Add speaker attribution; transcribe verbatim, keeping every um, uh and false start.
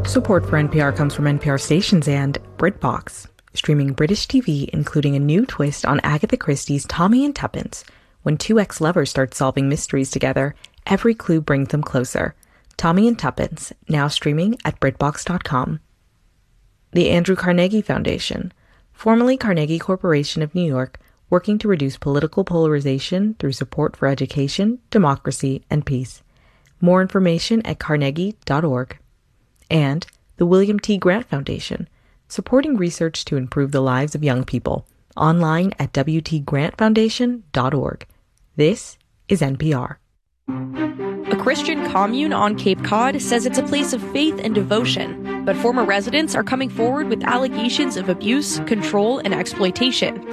Speaker 1: Support for N P R comes from N P R stations and BritBox, streaming British T V, including a new twist on Agatha Christie's Tommy and Tuppence. When two ex-lovers start solving mysteries together, every clue brings them closer. Tommy and Tuppence, now streaming at BritBox dot com. The Andrew Carnegie Foundation, formerly Carnegie Corporation of New York, working to reduce political polarization through support for education, democracy, and peace. More information at carnegie dot org. And the William T. Grant Foundation, supporting research to improve the lives of young people, online at w t grant foundation dot org. This is N P R.
Speaker 2: A Christian commune on Cape Cod says it's a place of faith and devotion, but former residents are coming forward with allegations of abuse, control, and exploitation.